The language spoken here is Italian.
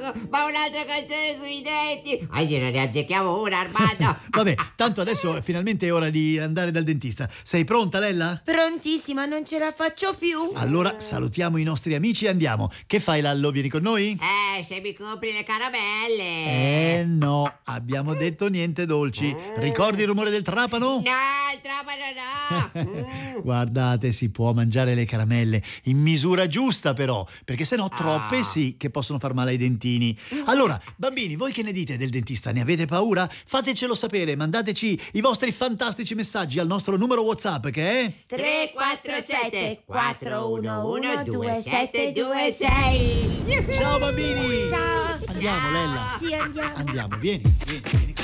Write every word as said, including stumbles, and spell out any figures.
ma un'altra canzone sui denti. Oggi non ne azzecchiamo una, Armando. Vabbè, tanto adesso finalmente è ora di andare dal dentista. Sei pronta, Lella? Prontissima, non ce la faccio più. Allora salutiamo i nostri amici e andiamo. Che fai, Lallo? Vieni con noi? Eh, se mi compri le caramelle. Eh no, abbiamo detto niente dolci. Ricordi il rumore del trapano? No, il trapano no. Mm. Guardate, si può mangiare le caramelle in misura giusta però, perché sennò troppe sì che possono far male ai dentini. Allora, bambini, voi che ne dite del dentista? Ne avete paura? Fatecelo sapere, mandateci i vostri fantastici messaggi al nostro numero WhatsApp che è tre quattro sette quattro uno uno due sette due sei. Ciao bambini! Ciao. Andiamo, Lella. Sì, andiamo. Andiamo, vieni, vieni, vieni.